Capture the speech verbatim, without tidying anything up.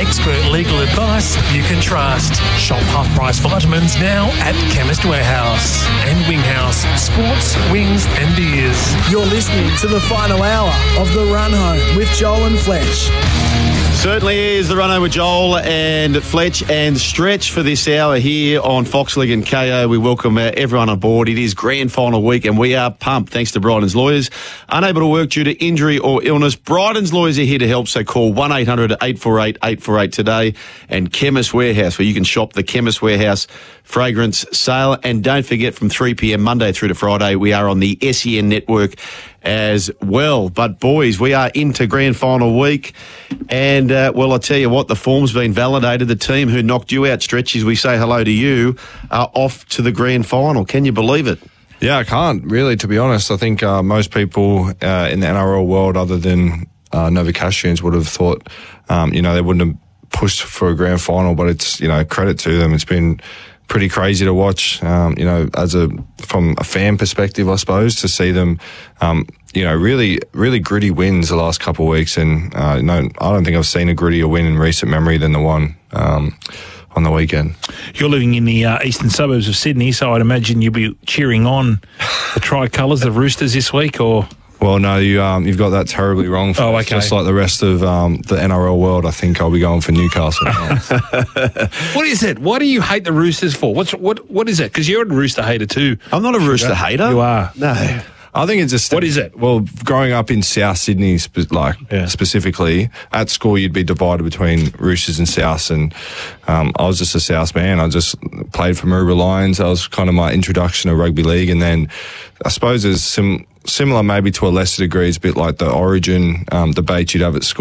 expert legal advice you can trust. Shop half-price vitamins now at Chemist Warehouse and Winghouse, sports, wings and beers. You're listening to the final hour of The Run Home with Joel and Fletch. Certainly is the run home with Joel and Fletch and Stretch for this hour here on Fox League and K O. We welcome uh, everyone on board. It is grand final week and we are pumped thanks to Bryden's Lawyers. Unable to work due to injury or illness, Bryden's Lawyers are here to help, so call one eight hundred eight four eight eight four eight today. And Chemist Warehouse, where you can shop the Chemist Warehouse fragrance sale. And don't forget, from three p.m. Monday through to Friday, we are on the S E N network as well. But boys, we are into grand final week, and uh, well, I tell you what, the form's been validated. The team who knocked you out, Stretch, as we say hello to you, are off to the grand final. Can you believe it? Yeah, I can't really, to be honest. I think uh, most people uh, in the N R L world, other than uh, Novocastrians, would have thought, um, you know, they wouldn't have pushed for a grand final. But it's, you know, credit to them. It's been pretty crazy to watch, um, you know, as a from a fan perspective, I suppose, to see them, um, you know, really, really gritty wins the last couple of weeks. And uh, no, I don't think I've seen a grittier win in recent memory than the one um, on the weekend. You're living in the uh, eastern suburbs of Sydney, so I'd imagine you'll be cheering on the tricolours of Roosters this week, or... Well, no, you, um, you've got that terribly wrong. Oh, okay. Just like the rest of um, the N R L world, I think I'll be going for Newcastle. What is it? What do you hate the Roosters for? What's what? What is it? Because you're a Rooster hater too. I'm not a Rooster hater. You are. No. I think it's just... What is it? Well, growing up in South Sydney, spe- like Yeah. specifically, at school you'd be divided between Roosters and Souths, and um, I was just a Souths man. I just played for Maroubra Lions. That was kind of my introduction to rugby league, and then I suppose there's some... Similar maybe to a lesser degree, it's a bit like the origin um, debate you'd have at school.